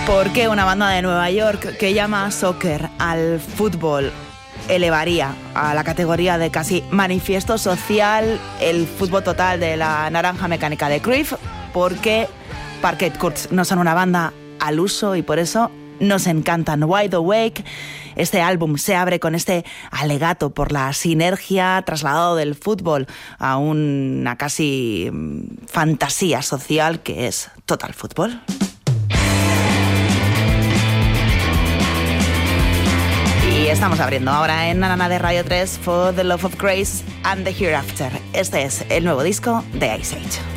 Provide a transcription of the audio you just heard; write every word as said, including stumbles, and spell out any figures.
¿Por qué una banda de Nueva York que llama soccer al fútbol elevaría a la categoría de casi manifiesto social el fútbol total de la Naranja Mecánica de Cruyff? Porque Parquet Courts no son una banda al uso y por eso nos encantan. Wide Awake, este álbum se abre con este alegato por la sinergia trasladado del fútbol a una casi fantasía social que es Total Fútbol. Y estamos abriendo ahora en Nanana de Radio tres For the Love of Grace and the Hereafter. Este es el nuevo disco de Ice Age.